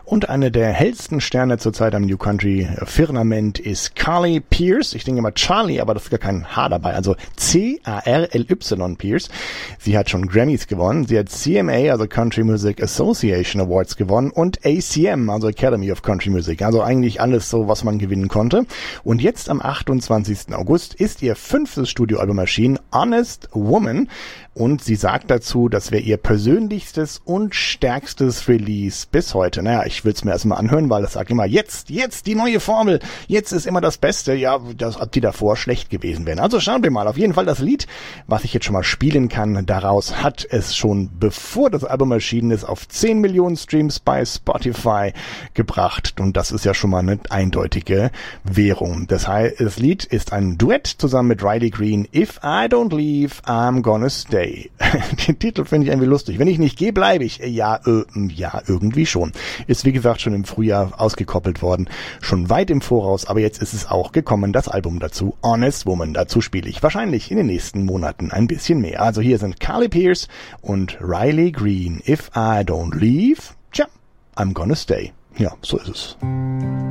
Und eine der hellsten Sterne zurzeit am New Country Firmament ist Carly Pearce. Ich denke immer Charlie, aber das ist gar kein H dabei. Also C-A-R-L-Y Pearce. Sie hat schon Grammys gewonnen. Sie hat CMA, also Country Music Association Awards gewonnen und ACM, also Academy of Country Music. Also eigentlich alles so, was man gewinnen konnte. Und jetzt am 28. August ist ihr 5. Studioalbum erschienen, Honest Woman. Und sie sagt dazu, das wäre ihr persönlichstes und stärkstes Release bis heute. Naja, ich will es mir erstmal anhören, weil es sagt immer, jetzt die neue Formel, jetzt ist immer das Beste. Ja, ob die davor schlecht gewesen wären. Also schauen wir mal. Auf jeden Fall das Lied, was ich jetzt schon mal spielen kann, daraus hat es schon, bevor das Album erschienen ist, auf 10 Millionen Streams bei Spotify gebracht. Und das ist ja schon mal eine eindeutige Währung. Das heißt, das Lied ist ein Duett zusammen mit Riley Green. If I don't leave, I'm gonna stay. Den Titel finde ich irgendwie lustig. Wenn ich nicht gehe, bleibe ich. Ja, irgendwie schon. Ist wie gesagt schon im Frühjahr ausgekoppelt worden. Schon weit im Voraus, aber jetzt ist es auch gekommen, das Album dazu. Honest Woman. Dazu spiele ich wahrscheinlich in den nächsten Monaten ein bisschen mehr. Also hier sind Carly Pearce und Riley Green. If I don't leave, I'm gonna stay. Ja, so ist es.